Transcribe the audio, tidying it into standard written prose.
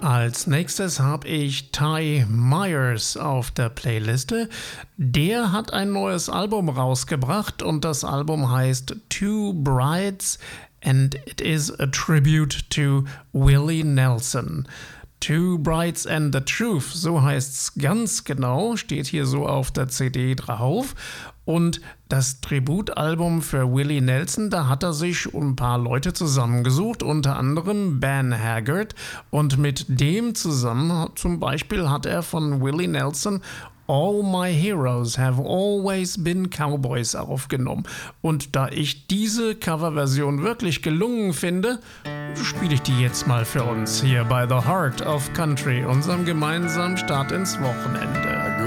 Als nächstes habe ich Ty Myers auf der Playliste. Der hat ein neues Album rausgebracht und das Album heißt Two Brides and it is a tribute to Willie Nelson. Two Brides and the Truth, so heißt's ganz genau, steht hier so auf der CD drauf. Und das Tributalbum für Willie Nelson, da hat er sich ein paar Leute zusammengesucht, unter anderem Ben Haggard. Und mit dem zusammen zum Beispiel hat er von Willie Nelson All My Heroes Have Always Been Cowboys aufgenommen. Und da ich diese Coverversion wirklich gelungen finde, spiele ich die jetzt mal für uns hier bei The Heart of Country, unserem gemeinsamen Start ins Wochenende.